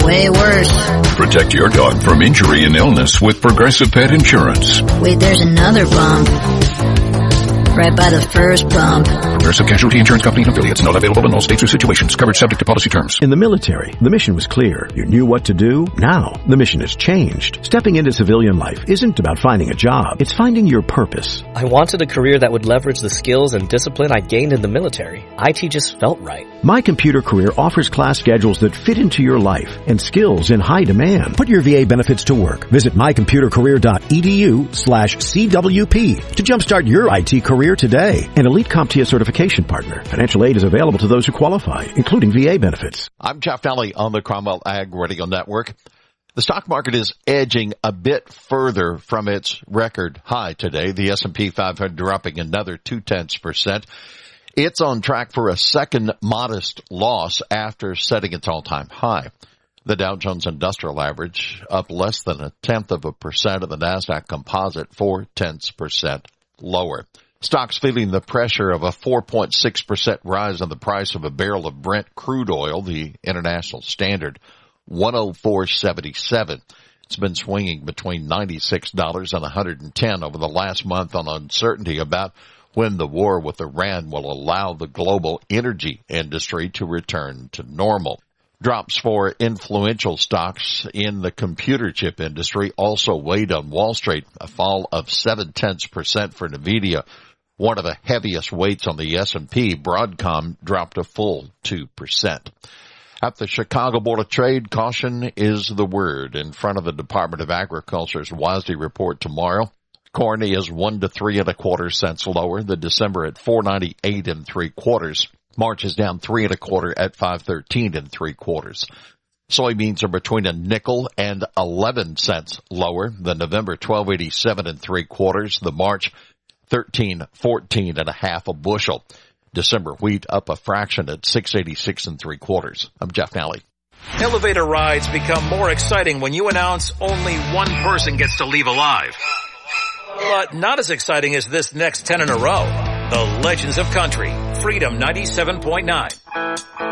way worse. Protect your dog from injury and illness with Progressive Pet Insurance. Wait, there's another bump. Right by the first bump. Progressive Casualty Insurance Company and affiliates. Not available in all states or situations. Coverage subject to policy terms. In the military, the mission was clear. You knew what to do. Now, the mission has changed. Stepping into civilian life isn't about finding a job. It's finding your purpose. I wanted a career that would leverage the skills and discipline I gained in the military. IT just felt right. My Computer Career offers class schedules that fit into your life and skills in high demand. Put your VA benefits to work. Visit mycomputercareer.edu/CWP to jumpstart your IT career today. An Elite CompTIA certification partner. Financial aid is available to those who qualify, including VA benefits. I'm Jeff Daly on the Cromwell Ag Radio Network. The stock market is edging a bit further from its record high today. The S&P 500 dropping another 0.2%. It's on track for a second modest loss after setting its all-time high. The Dow Jones Industrial Average up less than 0.1%, and the Nasdaq Composite 0.4% lower. Stocks feeling the pressure of a 4.6% rise in the price of a barrel of Brent crude oil, the international standard, $104.77. It's been swinging between $96 and $110 over the last month on uncertainty about when the war with Iran will allow the global energy industry to return to normal. Drops for influential stocks in the computer chip industry also weighed on Wall Street, a fall of 0.7% for NVIDIA. One of the heaviest weights on the S&P, Broadcom, dropped a full 2%. At the Chicago Board of Trade, caution is the word in front of the Department of Agriculture's WASDE report tomorrow. Corn is 1 to 3.25 cents lower. The December at 4.98 3/4. March is down 3.25 at 5.13 3/4. Soybeans are between a nickel and 11 cents lower. The November 12.87 3/4. The March 13.14 1/2 a bushel. December wheat up a fraction at 6.86 3/4. I'm Jeff Nally. Elevator rides become more exciting when you announce only one person gets to leave alive. But not as exciting as this next 10 in a row. The Legends of Country, Freedom 97.9.